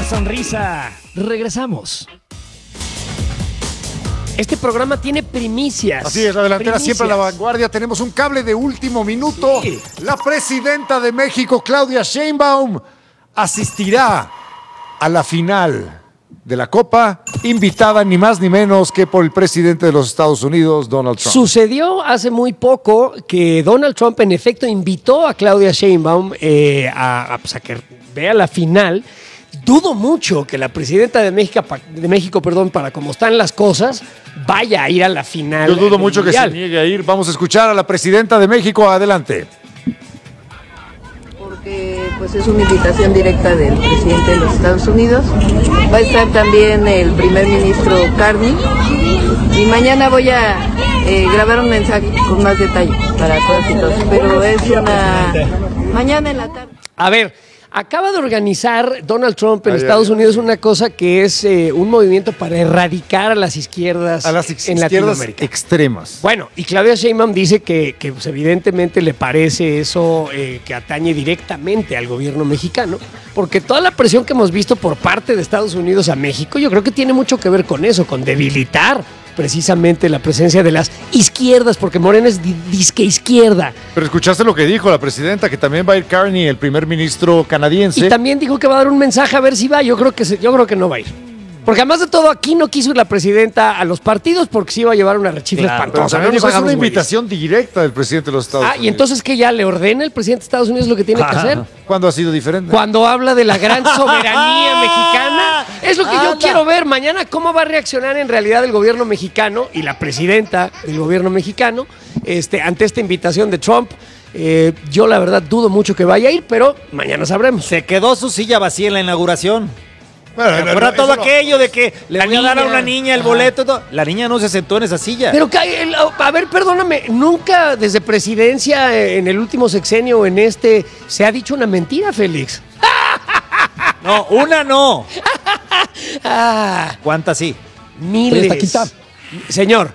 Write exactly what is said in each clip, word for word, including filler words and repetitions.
sonrisa. Regresamos. Este programa tiene primicias. Así es, la delantera primicias. siempre a la vanguardia. Tenemos un cable de último minuto. Sí. La presidenta de México, Claudia Sheinbaum, asistirá a la final de la Copa, invitada ni más ni menos que por el presidente de los Estados Unidos, Donald Trump. Sucedió hace muy poco que Donald Trump en efecto invitó a Claudia Sheinbaum eh, a, a, pues a que vea la final. Dudo mucho que la presidenta de México, de México, perdón, para cómo están las cosas, vaya a ir a la final. Yo dudo mucho mundial. que se niegue a ir. Vamos a escuchar a la presidenta de México. Adelante. Porque pues es una invitación directa del presidente de los Estados Unidos. Va a estar también el primer ministro Carney. Y mañana voy a eh, grabar un mensaje con más detalle para todos y todos. Pero es una... mañana en la tarde. A ver... Acaba de organizar Donald Trump en ay, Estados ay, Unidos una cosa que es eh, un movimiento para erradicar a las izquierdas a las en izquierdas Latinoamérica. extremas. Bueno, y Claudia Sheinbaum dice que, que pues, evidentemente le parece eso eh, que atañe directamente al gobierno mexicano, porque toda la presión que hemos visto por parte de Estados Unidos a México, yo creo que tiene mucho que ver con eso, con debilitar precisamente la presencia de las izquierdas, porque Morena es di- disque izquierda. Pero escuchaste lo que dijo la presidenta, que también va a ir Carney, el primer ministro canadiense. Y también dijo que va a dar un mensaje a ver si va. Yo creo que se, yo creo que no va a ir. Porque además de todo, aquí no quiso ir la presidenta a los partidos porque se iba a llevar una rechifla Claro, pero espantosa. también No nos dijo, es hagamos una güeyes. invitación directa del presidente de los Estados Ah, Unidos. y entonces que ya le ordena el presidente de Estados Unidos lo que tiene que hacer. ¿Cuándo ha sido diferente? Cuando habla de la gran soberanía mexicana, es lo que yo quiero ver mañana, cómo va a reaccionar en realidad el gobierno mexicano y la presidenta del gobierno mexicano este, ante esta invitación de Trump. Eh, yo la verdad dudo mucho que vaya a ir, pero mañana sabremos. Se quedó su silla vacía en la inauguración. Bueno, ¿Te no, acuerdas no, todo eso no. aquello de que le La voy a dar a niña. una niña el Ajá. boleto? Todo? La niña no se sentó en esa silla. Pero, que, el- a ver, perdóname, nunca desde presidencia, eh, en el último sexenio o en este, se ha dicho una mentira, Félix. No, una no. Ah, ¿Cuántas sí? miles. Pero esta quita. Señor,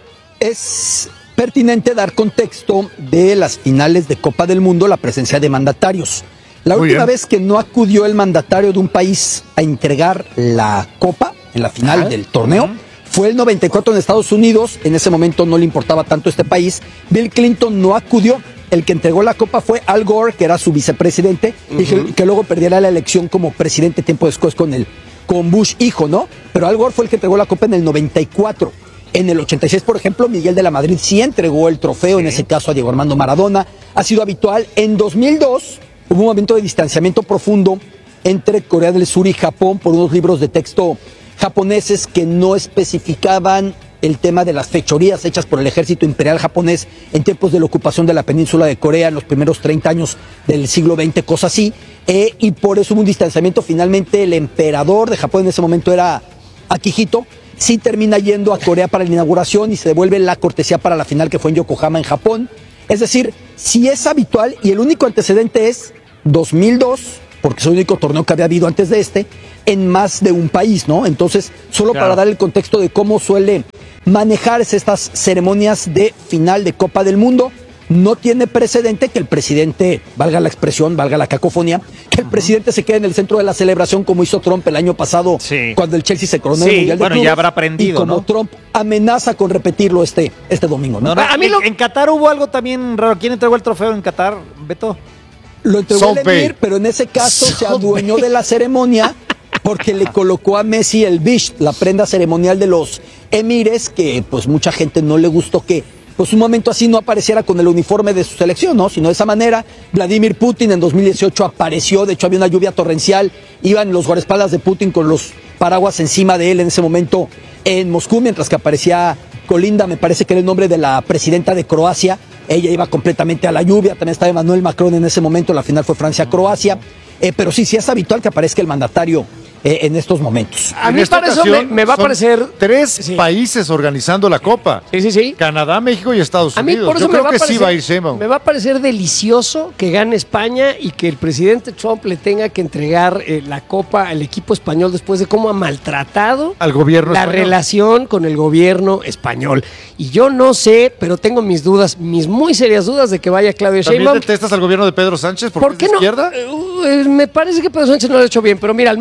Es pertinente dar contexto de las finales de Copa del Mundo, la presencia de mandatarios. La Muy última bien. vez que no acudió el mandatario de un país a entregar la Copa en la final Ajá. del torneo fue el noventa y cuatro en Estados Unidos. En ese momento no le importaba tanto este país. Bill Clinton no acudió. El que entregó la Copa fue Al Gore, que era su vicepresidente, y que, que luego perdiera la elección como presidente tiempo después con, el, con Bush hijo, ¿no? Pero Al Gore fue el que entregó la Copa en el noventa y cuatro. En el ochenta y seis, por ejemplo, Miguel de la Madrid sí entregó el trofeo, en ese caso a Diego Armando Maradona. Ha sido habitual. En dos mil dos hubo un momento de distanciamiento profundo entre Corea del Sur y Japón por unos libros de texto japoneses que no especificaban el tema de las fechorías hechas por el ejército imperial japonés en tiempos de la ocupación de la península de Corea en los primeros treinta años del siglo veinte, cosas así. Eh, y por eso hubo un distanciamiento. Finalmente el emperador de Japón en ese momento era Akihito. Sí termina yendo a Corea para la inauguración y se devuelve la cortesía para la final que fue en Yokohama, en Japón. Es decir, sí es habitual, y el único antecedente es dos mil dos, porque es el único torneo que había habido antes de este, en más de un país, ¿no? Entonces, solo Claro. para dar el contexto de cómo suele manejarse estas ceremonias de final de Copa del Mundo, no tiene precedente que el presidente, valga la expresión, valga la cacofonía, que el presidente se quede en el centro de la celebración como hizo Trump el año pasado, Sí. cuando el Chelsea se coronó Sí, en el Mundial de bueno, ya Clubes, habrá aprendido, y como ¿no? Trump amenaza con repetirlo este, este domingo, ¿no? No, no, A mí en, lo- en Qatar hubo algo también raro. ¿Quién entregó el trofeo en Qatar, Beto? Lo entregó Salt el Bay. emir, pero en ese caso se Salt adueñó de la ceremonia porque le colocó a Messi el bish, la prenda ceremonial de los emires, que pues mucha gente no le gustó que pues un momento así no apareciera con el uniforme de su selección, ¿no? Sino de esa manera. Vladimir Putin en dos mil dieciocho apareció, de hecho había una lluvia torrencial, iban los guardaespaldas de Putin con los paraguas encima de él en ese momento en Moscú, mientras que aparecía Kolinda, me parece que era el nombre de la presidenta de Croacia. Ella iba completamente a la lluvia. También estaba Emmanuel Macron en ese momento. La final fue Francia-Croacia. Eh, pero sí, sí es habitual que aparezca el mandatario eh, en estos momentos. a En mí esta para eso me, ocasión me va a son parecer... tres Sí. países organizando la Copa. Sí, sí, sí. Canadá, México y Estados A mí Unidos. por eso Yo me creo va, a que parecer, sí va a ir Sheinbaum. me va a parecer delicioso que gane España y que el presidente Trump le tenga que entregar eh, la copa al equipo español después de cómo ha maltratado Al gobierno la español. relación con el gobierno español. Y yo no sé, pero tengo mis dudas, mis muy serias dudas de que vaya Claudia ¿También Sheinbaum. detestas al gobierno de Pedro Sánchez porque ¿Por qué es de no? izquierda? Eh, me parece que Pedro Sánchez no lo ha hecho bien, pero mira, al margen de eso,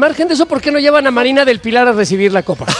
por qué no llevan a Marina del Pilar a recibir la copa.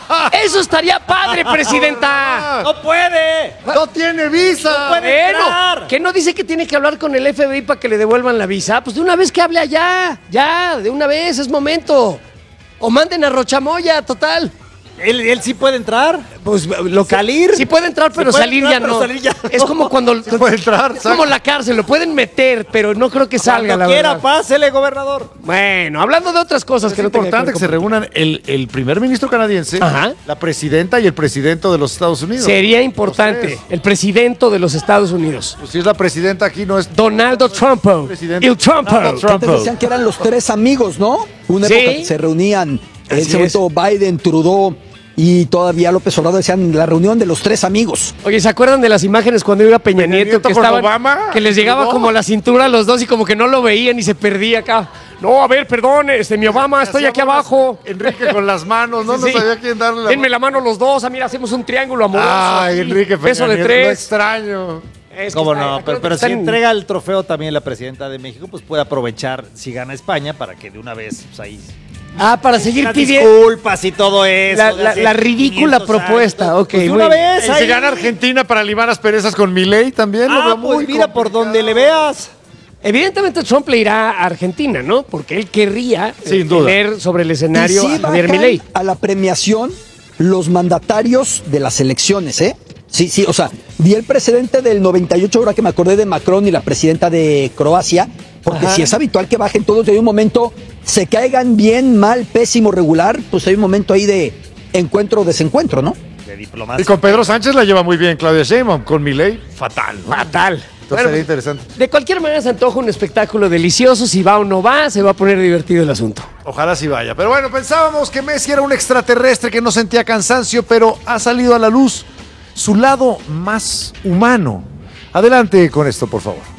Eso estaría padre, presidenta. ¡No puede! ¡No tiene visa! No puede. Bueno, entrar. ¿qué no dice que tiene que hablar con el F B I para que le devuelvan la visa? Pues de una vez que hable allá, ya, de una vez, es momento. O manden a Rochamoya, total. ¿Él, él sí puede entrar? Pues lo que- ¿Salir? Sí puede entrar, pero puede salir entrar, ya pero no. salir ya Es no. como cuando puede entrar, es como la cárcel, lo pueden meter, pero no creo que salga, Cuando la quiera, verdad. pásele, gobernador. Bueno, hablando de otras cosas Es que no tengan importante ver que con- se reúnan el, el primer ministro canadiense, Ajá. la presidenta y el presidente de los Estados Unidos. Sería importante, Los tres. el presidente de los Estados Unidos. Pues si es la presidenta aquí, no es... Donaldo Trump. Presidente. El Trump. Donald Trump. Antes decían que eran los tres amigos, ¿no? Una Sí. época que se reunían, en Así ese momento Biden, Trudeau y todavía López Obrador decían la reunión de los tres amigos. Oye, ¿se acuerdan de las imágenes cuando iba Peña, Peña Nieto, Nieto que con estaban, Obama? que les llegaba No. como a la cintura a los dos y como que no lo veían y se perdía acá? No, a ver, perdón, este, mi Obama, estoy aquí abajo. Enrique con las manos, no, Sí, no sí. sabía quién darle la Denme la mano los dos, ah, mira, hacemos un triángulo amoroso. Ay, aquí. Enrique Peña Beso de Nieto, lo tres. extraño. Es que ¿Cómo está- no? acuérdate Pero, que pero si están- entrega el trofeo también la presidenta de México, pues puede aprovechar si gana España para que de una vez pues, ahí... Ah, para seguir Las pidiendo disculpas y todo eso. la, de la- hace la ridícula quinientos propuesta. años. Ok, Pues de muy una bien. vez Y ahí. si gana Argentina para limar las perezas con Milei también, lo Ah, veo muy pues mira, por complicado. donde le veas. Evidentemente Trump le irá a Argentina, ¿no? Porque él querría Sin eh, duda. tener sobre el escenario y sí a Javier bajan Milei. a la premiación los mandatarios de las elecciones, ¿eh? Sí, sí, o sea, vi el presidente del noventa y ocho, ahora que me acordé de Macron y la presidenta de Croacia, porque Ajá. si es habitual que bajen todos y hay un momento, se caigan bien, mal, pésimo, regular, pues hay un momento ahí de encuentro o desencuentro, ¿no? De Y diplomacia. con Pedro Sánchez la lleva muy bien Claudia Sheinbaum, con Milei, fatal. Fatal. Entonces Bueno, sería interesante. de cualquier manera se antoja un espectáculo delicioso. Si va o no va, se va a poner divertido el asunto. Ojalá sí vaya. Pero bueno, pensábamos que Messi era un extraterrestre que no sentía cansancio, pero ha salido a la luz su lado más humano. Adelante con esto, por favor.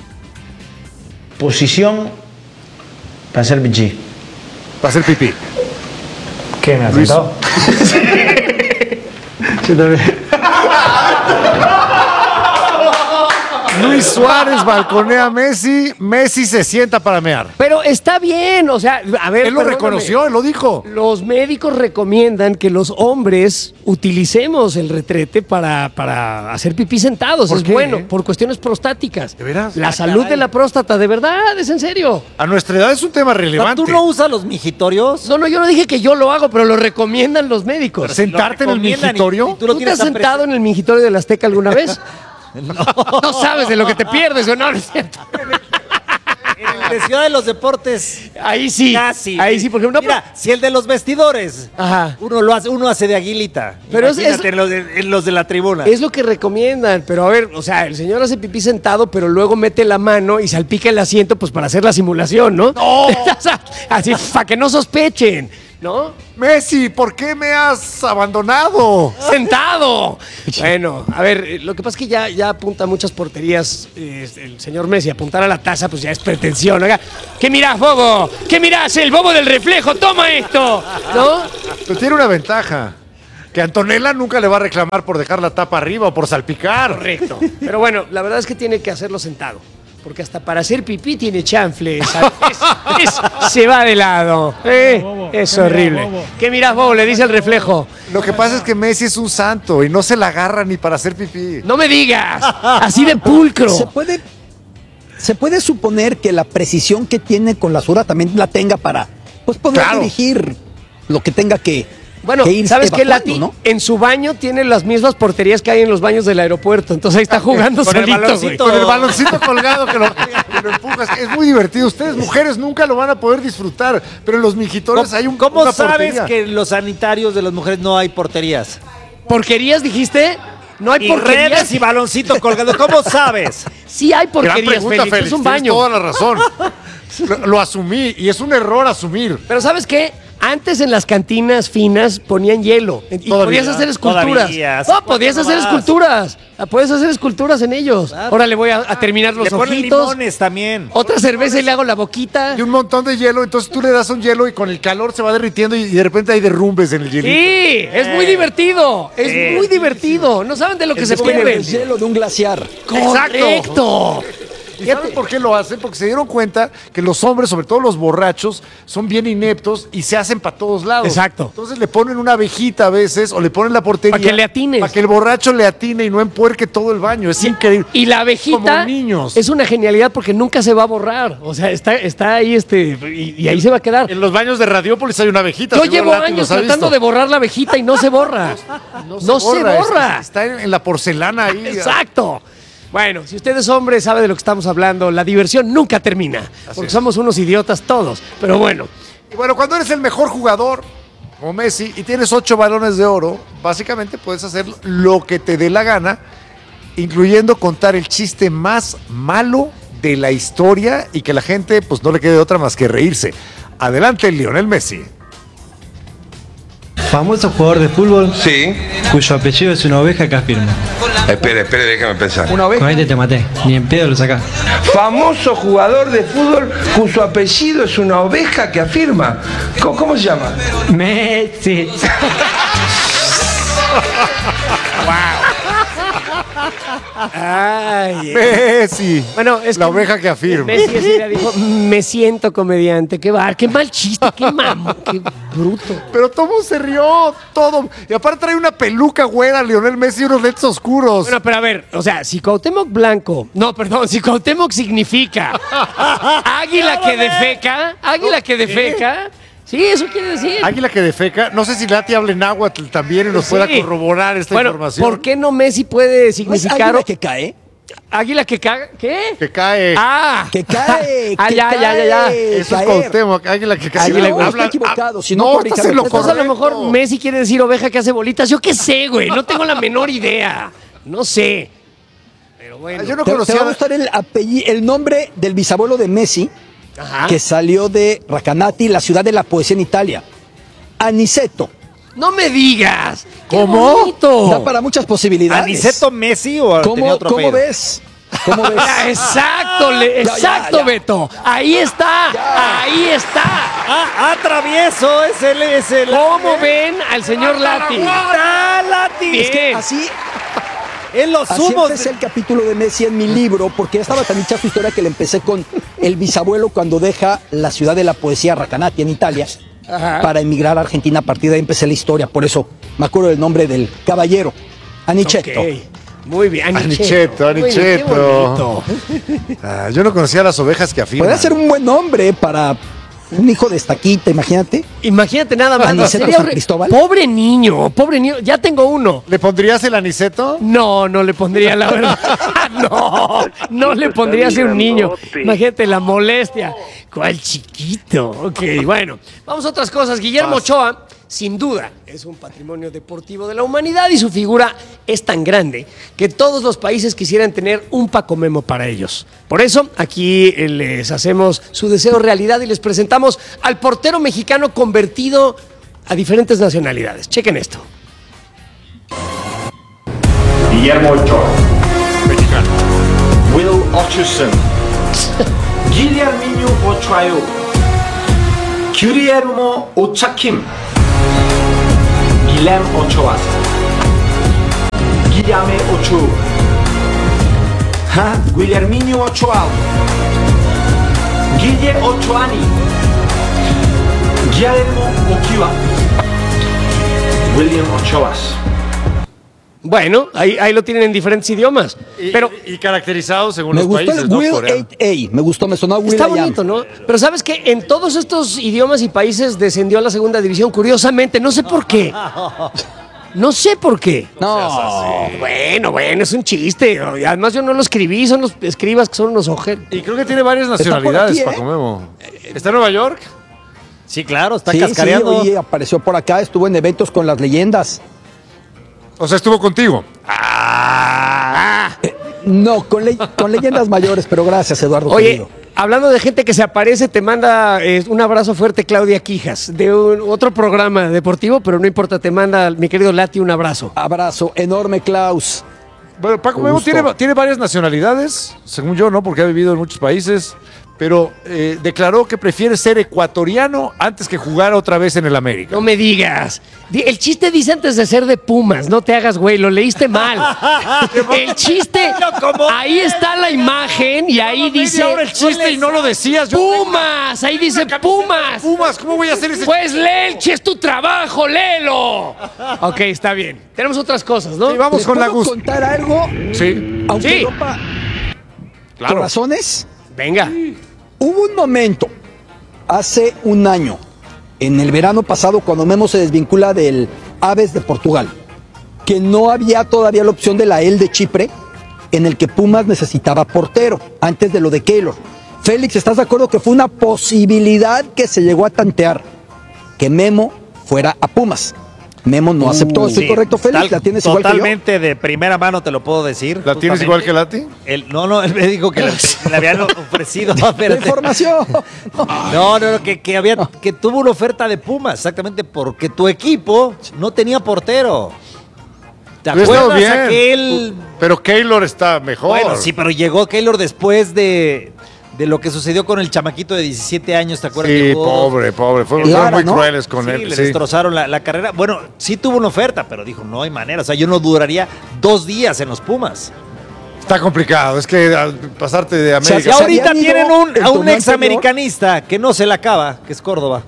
Posición para hacer pipí. Va a ser pipí. ¿Qué me has Luis. sentado? Sí, también. Luis Suárez balconea a Messi, Messi se sienta para mear. Pero está bien, o sea, a ver. Él lo perdóname. reconoció, él lo dijo. Los médicos recomiendan que los hombres utilicemos el retrete para, para hacer pipí sentados. ¿Por Es qué? bueno, por cuestiones prostáticas. ¿De veras? La Ah, salud caray. de la próstata, de verdad, es en serio. A nuestra edad es un tema O sea, relevante. ¿tú no usas los mijitorios? No, no, yo no dije que yo lo hago, pero lo recomiendan los médicos. ¿Sentarte en el Lo recomiendan y- mingitorio? y ¿Tú, lo te tienes has tan sentado en el mingitorio del Azteca alguna vez? No sabes de lo que te pierdes, ¿o no? No es cierto. En el de Ciudad de los Deportes. Ahí sí. Casi. Ahí sí, porque una. Mira, si el de los vestidores. Ajá. Uno lo hace, uno hace de aguilita. Pero es- Imagínate es- en, los de, en los de la tribuna. Es lo que recomiendan, pero a ver, o sea, el señor hace pipí sentado, pero luego mete la mano y salpica el asiento, pues para hacer la simulación, ¿no? ¡No! Así, para que no sospechen, ¿no? Messi, ¿por qué me has abandonado? ¡Sentado! Bueno, a ver, eh, lo que pasa es que ya, ya apunta a muchas porterías eh, el señor Messi. Apuntar a la taza, pues ya es pretensión. Oiga, ¿qué mirás, bobo? ¿Qué mirás? El bobo del reflejo, toma esto, ¿no? Pero tiene una ventaja. Que Antonella nunca le va a reclamar por dejar la tapa arriba o por salpicar. Correcto. Pero bueno, la verdad es que tiene que hacerlo sentado. Porque hasta para hacer pipí tiene chanfle. ¿sabes? Es- es- se va de lado. ¿eh? Es horrible. ¿Qué mirás, bobo? Le dice el reflejo. Lo que pasa es que Messi es un santo y no se la agarra ni para hacer pipí. No me digas. Así de pulcro. Se puede, se puede suponer que la precisión que tiene con la sura también la tenga para pues poder Claro. dirigir lo que tenga que, Bueno, que ir ¿sabes qué, evacuando, Lati? ¿no? En su baño tiene las mismas porterías que hay en los baños del aeropuerto. Entonces ahí está jugando Con el solito, güey. baloncito. Con el baloncito colgado que lo, que lo empujas. Es muy divertido. Ustedes, mujeres, nunca lo van a poder disfrutar. Pero en los mijitorios ¿Cómo, hay un cómo una sabes portería. que en los sanitarios de las mujeres no hay porterías? ¿Porquerías dijiste? No hay Y porquerías. redes y baloncito colgado. ¿Cómo sabes? Sí hay Gran porquerías, pregunta, Félix. Félix. Es un Tienes baño. toda la razón. Lo, lo asumí y es un error asumir. Pero ¿sabes qué? Antes en las cantinas finas ponían hielo y Todavía, podías hacer esculturas. todavía, ¿hace No, podías cuánto hacer más? esculturas. Ah, Puedes hacer esculturas en ellos. Ahora le voy a, a terminar los Le ponen ojitos. limones también. Otra cerveza y le hago la boquita. Y un montón de hielo. Entonces tú le das un hielo y con el calor se va derritiendo y, y de repente hay derrumbes en el hielito. Sí, es muy divertido. Es Eh, muy divertido. No saben de lo que se Es como pierden. el hielo de un glaciar. Correcto. ¿Y sabes por qué lo hacen? Porque se dieron cuenta que los hombres, sobre todo los borrachos, son bien ineptos y se hacen para todos lados. Exacto. Entonces le ponen una abejita a veces o le ponen la portería. Para que le atines. Para que el borracho le atine y no empuerque todo el baño. Es increíble. Y la abejita Como niños. es una genialidad porque nunca se va a borrar. O sea, está, está ahí este y, y ahí se va a quedar. En los baños de Radiópolis hay una abejita. Yo seguro llevo Lati años los ha tratando visto. de borrar la abejita y no se borra. No, No se borra. es- Está en, en la porcelana ahí. Exacto. Bueno, si usted es hombre, sabe de lo que estamos hablando. La diversión nunca termina. Porque es. somos unos idiotas todos. Pero bueno. Y bueno, cuando eres el mejor jugador, como Messi, y tienes ocho balones de oro, básicamente puedes hacer lo que te dé la gana, incluyendo contar el chiste más malo de la historia y que la gente pues no le quede otra más que reírse. Adelante, Lionel Messi. Famoso jugador de fútbol Sí. cuyo apellido es una oveja que afirma. Espere, espere, déjame pensar. Una Con oveja. este te maté, ni en pedo lo sacás. Famoso jugador de fútbol cuyo apellido es una oveja que afirma. ¿Cómo, cómo se llama? Messi. Ay. Messi. Bueno, es la que oveja que afirma. Messi así le dijo, me siento comediante. Qué bar, qué mal chiste, qué mamo, qué bruto. Pero todo se rió, todo. Y aparte trae una peluca güera, Lionel Messi, y unos lentes oscuros. Bueno, pero a ver, o sea, si Cuauhtémoc Blanco, no, perdón, si Cuauhtémoc significa águila que defeca, águila que defeca, sí, eso quiere decir. Águila que defeca. No sé si Lati habla en náhuatl también y nos Sí. pueda corroborar esta Bueno, información. ¿por qué no Messi puede ¿No es significar águila que cae? águila que caga? ¿Qué? Que cae. Ah, Que cae. Ah, que ya, ya, ya, ya. cae, Eso es caer. Cuauhtémoc, águila que cae. Águila, No, güey. está equivocado. Si no, no, corríjame, estás en lo por favor. entonces a lo correcto. mejor Messi quiere decir oveja que hace bolitas. Yo qué sé, güey, no tengo la menor idea. No sé. Pero bueno. Yo no Te, te conocía. va a gustar el, apellido, el nombre del bisabuelo de Messi, Ajá. que salió de Recanati, la ciudad de la poesía en Italia. Aniceto. No me digas. Qué ¿Cómo? bonito. Da para muchas posibilidades. ¿Aniceto Messi o tenía ¿Cómo, otro ¿cómo apellido? ves? ¿Cómo ves? Ya, exacto, le- Ya, ya, exacto, ya. Beto. Ahí está, ahí está. Ah, ah, travieso, es el, es el. ¿Cómo ven al señor Lati? ¡Ah, Lati! Bien. Es que Así, en los así humos. empecé el capítulo de Messi en mi libro, porque ya estaba tan dicha su historia que le empecé con el bisabuelo cuando deja la ciudad de la poesía Recanati en Italia Ajá. para emigrar a Argentina. A partir de ahí empecé la historia, por eso me acuerdo del nombre del caballero, Aniceto. Ok. Muy bien, Aniceto, Muy bien, qué Aniceto. bonito. Ah, yo no conocía las ovejas que afirman. Podría ser un buen nombre para un hijo de estaquita, imagínate. Imagínate nada más. Aniceto sería San horri- Cristóbal. Pobre niño, pobre niño. Ya tengo uno. ¿Le pondrías el aniceto? No, no le pondría la verdad. No, no le pondría a ser un niño. Imagínate la molestia. ¿Cuál chiquito? Ok, bueno. Vamos a otras cosas. Guillermo Ochoa, sin duda, es un patrimonio deportivo de la humanidad y su figura es tan grande que todos los países quisieran tener un Paco Memo para ellos. Por eso, aquí eh, les hacemos su deseo realidad y les presentamos al portero mexicano convertido a diferentes nacionalidades. Chequen esto. Guillermo Ochoa. Mexicano. Will Hutchinson. Guillerminho Ochoa. Guillermo Ochakim. Guillem Ochoa. Guillame Ochoa. Ha, Guillerminho Ochoa. Guille Ochoani. Guillermo Ochoa. William Ochoas. Bueno, ahí, ahí lo tienen en diferentes idiomas. Y, Pero y caracterizado según Me los gustó países, el ¿no? Will Coreano. ocho A. Me gustó, me sonó a Will está I Am. bonito, ¿no? Pero sabes que en todos estos idiomas y países descendió a la segunda división, curiosamente, no sé por qué. No sé por qué. No. Bueno, bueno, es un chiste. Y además yo no lo escribí, son los escribas que son unos ojeros. Y creo que tiene varias por nacionalidades, aquí, ¿eh? Paco Memo. ¿Está en Nueva York? Sí, claro, está Sí, sí, cascareando. oye, apareció por acá, estuvo en eventos con las leyendas. O sea, estuvo contigo. No, con, le- con leyendas mayores, pero gracias, Eduardo. Oye, querido. hablando de gente que se aparece, te manda eh, un abrazo fuerte Claudia Quijas, de un- otro programa deportivo, pero no importa, te manda mi querido Lati un abrazo. Abrazo enorme, Klaus. Bueno, Paco Con Memo gusto. tiene, tiene varias nacionalidades, según yo, ¿no? Porque ha vivido en muchos países. pero eh, declaró que prefiere ser ecuatoriano antes que jugar otra vez en el América. No me digas. Di- El chiste dice antes de ser de Pumas, no te hagas güey, lo leíste mal. El chiste, ahí está la imagen y ahí dice Ahora el chiste y no lo decías. Yo Pumas, ahí dice Pumas. Pumas, ¿cómo voy a hacer ese Pues lee el chiste, es tu trabajo, léelo. Ok, está bien. Tenemos otras cosas, ¿no? Sí, vamos ¿Les con la puedo gusto. contar algo? Sí, Aunque Sí. rompa claro. corazones. Venga. Hubo un momento, hace un año, en el verano pasado, cuando Memo se desvincula del Aves de Portugal, que no había todavía la opción de la E L de Chipre, en el que Pumas necesitaba portero, antes de lo de Keylor. Félix, ¿estás de acuerdo que fue una posibilidad que se llegó a tantear? Que Memo fuera a Pumas. Memo no aceptó. ¿Estoy Sí, correcto, Félix? tal- ¿La tienes igual que yo? Totalmente de primera mano te lo puedo decir. ¿La tienes justamente. igual que Lati? Él, no, no, él me dijo que le, le habían ofrecido. La espérate. información. No, no, no, que, que, había, que tuvo una oferta de Pumas, exactamente porque tu equipo no tenía portero. ¿Te Hubiera estado acuerdas bien. aquel? Pero Keylor está mejor. Bueno, sí, pero llegó Keylor después de, de lo que sucedió con el chamaquito de diecisiete años, ¿te acuerdas? Sí, que jugó? pobre, pobre. Fueron, Lara, fueron muy ¿no? crueles con Sí, él. le sí. destrozaron la, la carrera. Bueno, sí tuvo una oferta, pero dijo, no hay manera. O sea, yo no duraría dos días en los Pumas. Está complicado. Es que al pasarte de Y América. se ahorita habían ido tienen un, el a un torneo examericanista que no se la acaba, que es Córdoba.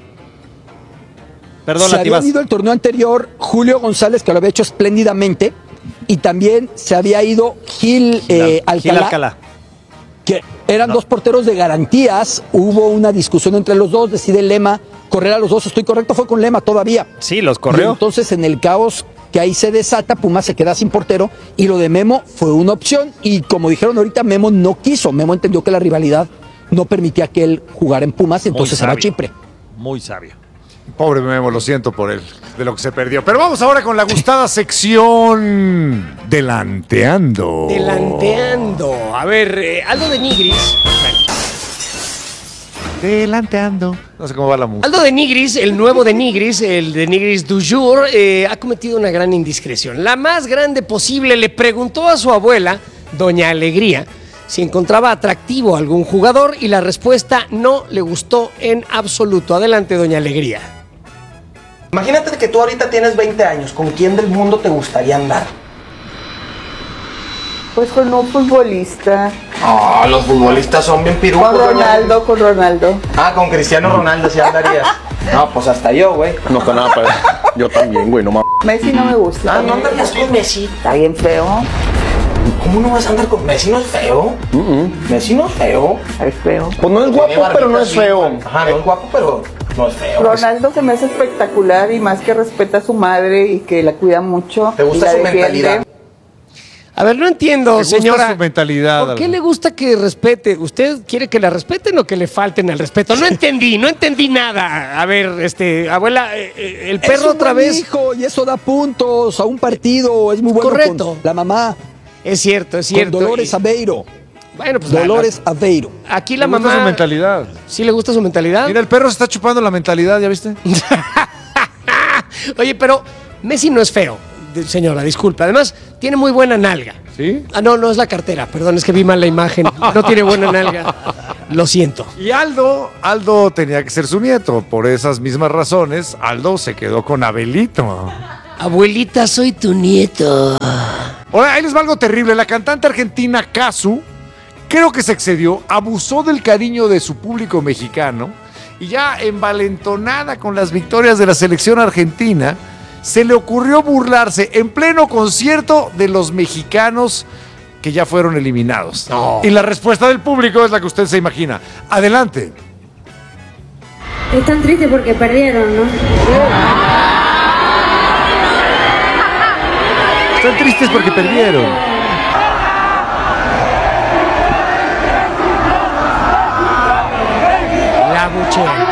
Perdón, Se Lati, había vas. ido el torneo anterior Julio González, que lo había hecho espléndidamente, y también se había ido Gil, eh, Gil Alcalá, Alcalá. que eran dos porteros de garantías. Hubo una discusión entre los dos, decide Lema correr a los dos. Estoy correcto, fue con Lema todavía. Sí, los Y corrió. entonces en el caos que ahí se desata, Pumas se queda sin portero y lo de Memo fue una opción. Y como dijeron ahorita, Memo no quiso. Memo entendió que la rivalidad no permitía que él jugara en Pumas, Muy entonces se va a sabio. Chipre. Muy sabio. Pobre Memo, lo siento por él, de lo que se perdió. Pero vamos ahora con la gustada sección Delanteando. Delanteando. A ver, eh, Aldo de Nigris. Delanteando. No sé cómo va la música. Aldo de Nigris, el nuevo de Nigris, el de Nigris du jour, eh, ha cometido una gran indiscreción. La más grande posible. Le preguntó a su abuela, Doña Alegría, si encontraba atractivo a algún jugador y la respuesta no le gustó en absoluto. Adelante, Doña Alegría. Imagínate que tú ahorita tienes veinte años, ¿con quién del mundo te gustaría andar? Pues con un futbolista. Ah, los futbolistas son bien pirucos. Con Ronaldo, con Ronaldo. Ah, con Cristiano Ronaldo sí andarías. No, pues hasta yo, güey. No está nada para yo también, güey, no mames. Messi no me gusta. Ah, no andarías con Messi. Está bien feo. ¿Cómo no vas a andar con Messi? ¿No es feo? Messi no es feo. Es feo. Pues no es Tiene guapo, pero no barbita es así, feo. güey. Ajá, no es guapo, pero no es feo. Ronaldo se me hace espectacular y más que respeta a su madre y que la cuida mucho. ¿Te gusta y la su defiende. mentalidad? A ver, no entiendo, Me gusta señora. su mentalidad, ¿Por qué Aldo. le gusta que respete? ¿Usted quiere que la respeten o que le falten al respeto? No entendí, no entendí nada. A ver, este, abuela, eh, eh, el Es perro un otra buen vez. hijo, y eso da puntos a un partido. Es muy bueno. Correcto. Con la mamá, Es cierto, es con cierto. Dolores Y- Aveiro. Bueno, pues la- Dolores Aveiro. la- aquí la Me gusta mamá. su mentalidad. ¿Sí le gusta su mentalidad? Mira, el perro se está chupando la mentalidad, ¿ya viste? Oye, pero Messi no es feo, de- señora, disculpe. Además, tiene muy buena nalga. ¿Sí? Ah, no, no es la cartera, perdón, es que vi mal la imagen. No tiene buena nalga. Lo siento. Y Aldo, Aldo tenía que ser su nieto. Por esas mismas razones, Aldo se quedó con Abelito. Abuelita, soy tu nieto. Ahora, ahí les va algo terrible. La cantante argentina Cazzu, creo que se excedió, abusó del cariño de su público mexicano y ya envalentonada con las victorias de la selección argentina, se le ocurrió burlarse en pleno concierto de los mexicanos que ya fueron eliminados. No. Y la respuesta del público es la que usted se imagina. Adelante. Están tristes porque perdieron, ¿no? Están tristes porque perdieron. La buchea.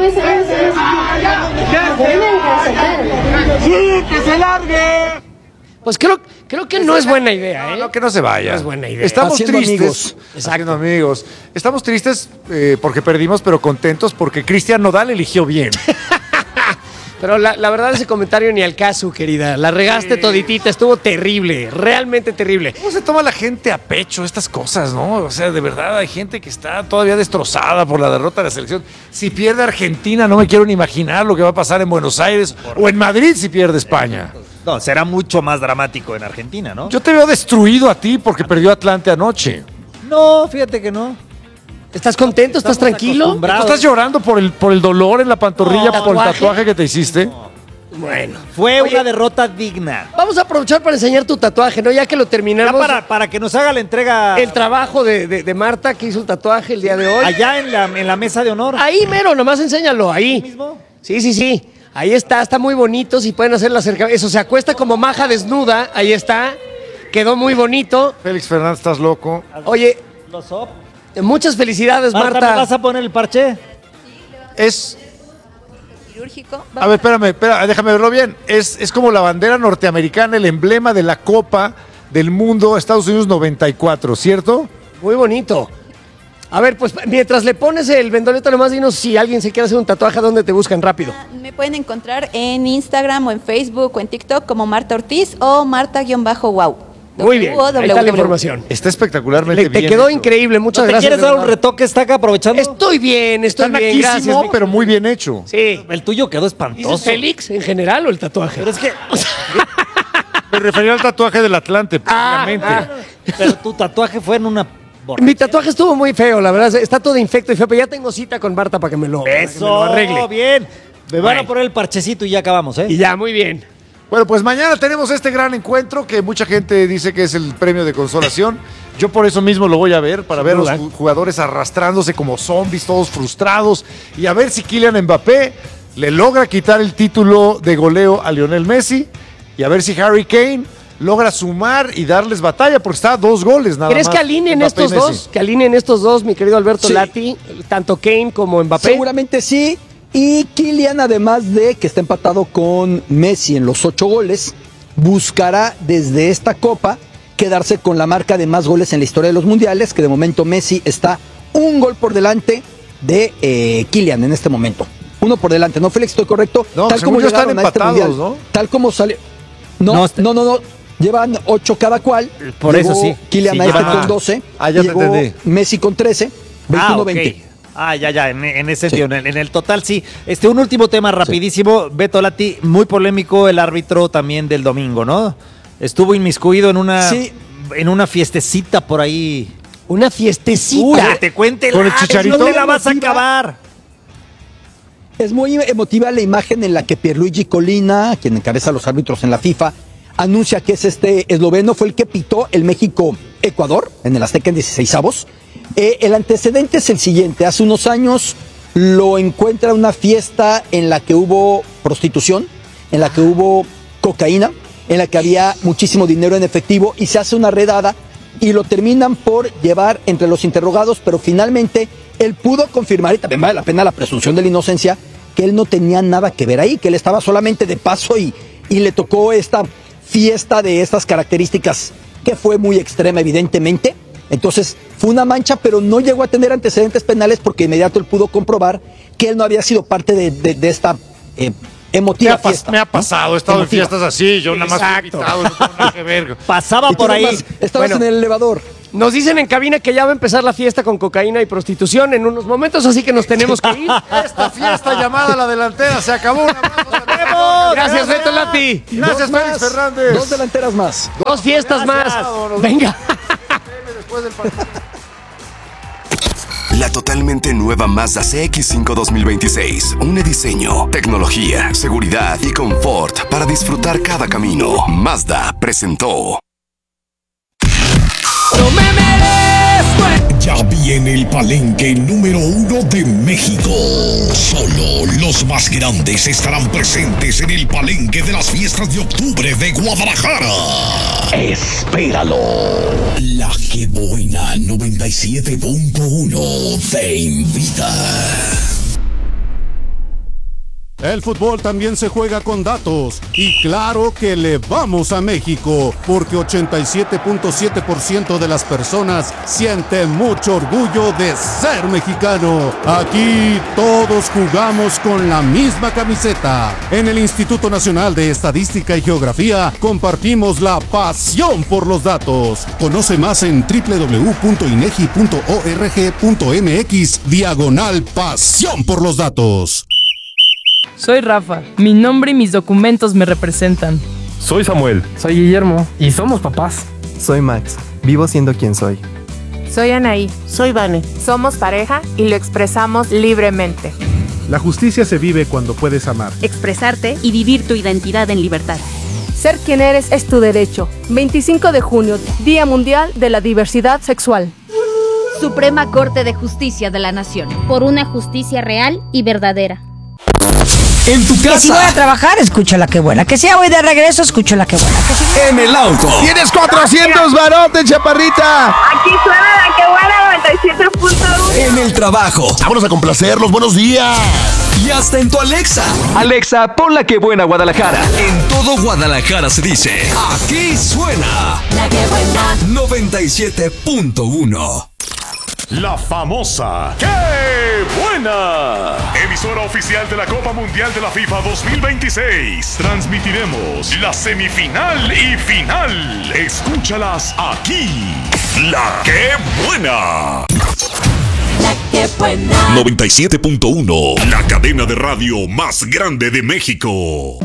¡Sí, que se largue! Pues creo, creo que no es buena idea, ¿eh? No, que no se vaya. No es buena idea. Estamos Haciendo tristes. amigos. Haciendo amigos. Estamos tristes eh, porque perdimos, pero contentos porque Cristian Nodal eligió bien. Pero la, la verdad ese comentario ni al caso, querida. La regaste toditita, estuvo terrible, realmente terrible. ¿Cómo se toma la gente a pecho estas cosas, no? O sea, de verdad hay gente que está todavía destrozada por la derrota de la selección. Si pierde Argentina, no me quiero ni imaginar lo que va a pasar en Buenos Aires o en Madrid si pierde España. No, será mucho más dramático en Argentina, ¿no? Yo te veo destruido a ti porque perdió Atlante anoche. No, fíjate que no. ¿Estás contento? ¿Estás Estamos tranquilo? ¿Tú estás llorando por el, por el dolor en la pantorrilla, No, por el ¿tatuaje? tatuaje que te hiciste? Bueno. Fue Oye, una derrota digna. Vamos a aprovechar para enseñar tu tatuaje, ¿no? Ya que lo Ya terminamos. para, para que nos haga la entrega El trabajo de, de- de Marta, que hizo el tatuaje el día de hoy. allá en la, en la mesa de honor. Ahí, mero, nomás enséñalo, ahí. mismo? Sí, sí, sí. Ahí está, está muy bonito. Si pueden hacer la acercamiento. Eso, se acuesta como maja desnuda. Ahí está. Quedó muy bonito. Félix Fernández, estás loco. Oye, Los op. muchas felicidades, Marta, Marta. ¿me vas a poner el parche? Es... Quirúrgico. A ver, espérame, espera, déjame verlo bien. Es, es como la bandera norteamericana, el emblema de la Copa del Mundo Estados Unidos noventa y cuatro, ¿cierto? Muy bonito. A ver, pues mientras le pones el vendoleto, nomás dinos si alguien se quiere hacer un tatuaje, ¿dónde te buscan rápido? Me pueden encontrar en Instagram o en Facebook o en TikTok como Marta Ortiz o Marta-Wow. Muy bien, ahí está la información. Está espectacularmente Le- te bien quedó hecho. increíble, muchas ¿No te gracias. quieres de dar un verdad. retoque, Estaca, aprovechando? Estoy bien, estoy Está bien, naquísimo, gracias. pero muy bien hecho. Sí. El tuyo quedó ¿Dices espantoso. Félix en general o el tatuaje? Pero es que... Me refería al tatuaje del Atlante, Ah, precisamente. ah. Pero tu tatuaje fue en una... borrachera. Mi tatuaje estuvo muy feo, la verdad. Está todo infecto y feo, pero ya tengo cita con Marta para que me lo, para que me lo Eso, arregle. bien. Me van a Bueno. poner el parchecito y ya acabamos, ¿eh? Y ya, muy bien. Bueno, pues mañana tenemos este gran encuentro que mucha gente dice que es el premio de consolación. Yo por eso mismo lo voy a ver, para Sin ver a los duda. ju- jugadores arrastrándose como zombies, todos frustrados, y a ver si Kylian Mbappé le logra quitar el título de goleo a Lionel Messi, y a ver si Harry Kane logra sumar y darles batalla, porque está a dos goles nada ¿Crees más. que alineen Mbappé y estos Messi. dos? Que alineen estos dos, mi querido Alberto Sí. Lati, tanto Kane como Mbappé. Seguramente sí. Y Kylian, además de que está empatado con Messi en los ocho goles, buscará desde esta Copa quedarse con la marca de más goles en la historia de los mundiales, que de momento Messi está un gol por delante de eh, Kylian en este momento. Uno por delante, ¿no, Félix? ¿Estoy correcto? No, según yo están empatados, ¿no? Tal como salió. No, No, no, está- no, no, no. Llevan ocho cada cual. Por Llegó eso sí. Kylian Sí, a este llevan- con doce. Ah, ya te llegó entendí. Messi con trece. veintiuno Ah, ok. veinte. Ah, ya, ya, en, en ese sentido, en, el, en el total sí. Este, un último tema rapidísimo, Beto Lati, muy polémico el árbitro también del domingo, ¿no? Estuvo inmiscuido en una, Sí. en una fiestecita por ahí. Una fiestecita. Uy, que te cuente ¿Con el la- Chicharito? ¿Dónde la vas a Emotiva. acabar? Es muy emotiva la imagen en la que Pierluigi Colina, quien encabeza a los árbitros en la FIFA, anuncia que es este esloveno, fue el que pitó el México-Ecuador en el Azteca en dieciseisavos. Eh, el antecedente es el siguiente. Hace unos años lo encuentra en una fiesta en la que hubo prostitución, en la que hubo cocaína, en la que había muchísimo dinero en efectivo, y se hace una redada y lo terminan por llevar entre los interrogados, pero finalmente él pudo confirmar, y también vale la pena la presunción de la inocencia, que él no tenía nada que ver ahí, que él estaba solamente de paso y, y le tocó esta fiesta de estas características que fue muy extrema evidentemente. Entonces fue una mancha, pero no llegó a tener antecedentes penales porque inmediato él pudo comprobar que él no había sido parte de, de- de esta eh, Me emotiva ha, pas- fiesta. me ha pasado, he estado Emotiva. en fiestas así, yo nada más fui Exacto. invitado, no tengo nada que ver. Pasaba Y tú por ahí. nomás estabas Bueno. en el elevador. Nos dicen en cabina que ya va a empezar la fiesta con cocaína y prostitución en unos momentos, así que nos tenemos que ir. Esta fiesta llamada La Delantera se acabó. Un abrazo de la mejor. Gracias, Beto Lati. Gracias, Dos Félix más, Fernández. Dos delanteras más. Dos fiestas más. Venga. Después del partido. La totalmente nueva Mazda C X cinco dos mil veintiséis. Un diseño, tecnología, seguridad y confort para disfrutar cada camino. Mazda presentó. No me merezco. Ya viene el palenque número uno de México. Solo los más grandes estarán presentes en el palenque de las fiestas de octubre de Guadalajara. Espéralo. La que buena noventa y siete punto uno te invita. El fútbol también se juega con datos y claro que le vamos a México porque ochenta y siete punto siete por ciento de las personas siente mucho orgullo de ser mexicano. Aquí todos jugamos con la misma camiseta. En el Instituto Nacional de Estadística y Geografía compartimos la pasión por los datos. Conoce más en doble u doble u doble u punto inegi punto org punto mx diagonal pasión por los datos. Soy Rafa, mi nombre y mis documentos me representan. Soy Samuel. Soy Guillermo y somos papás. Soy Max, vivo siendo quien soy. Soy Anaí. Soy Vane. Somos pareja y lo expresamos libremente. La justicia se vive cuando puedes amar, expresarte y vivir tu identidad en libertad. Ser quien eres es tu derecho. veinticinco de junio, Día Mundial de la Diversidad Sexual. Suprema Corte de Justicia de la Nación. Por una justicia real y verdadera. En tu casa. Que si voy a trabajar, escucho la que buena. Que si voy de regreso, escucho la que buena. Que si... En el auto. Tienes cuatrocientos barotes, chaparrita. Aquí suena la que buena noventa y siete punto uno. En el trabajo. Vámonos a complacerlos. Buenos días. Y hasta en tu Alexa. Alexa, pon la que buena Guadalajara. En todo Guadalajara se dice, aquí suena la que buena noventa y siete punto uno. La famosa ¡Qué buena! Emisora oficial de la Copa Mundial de la FIFA dos mil veintiséis. Transmitiremos la semifinal y final. Escúchalas aquí. La ¡Qué buena! La que buena noventa y siete punto uno. La cadena de radio más grande de México.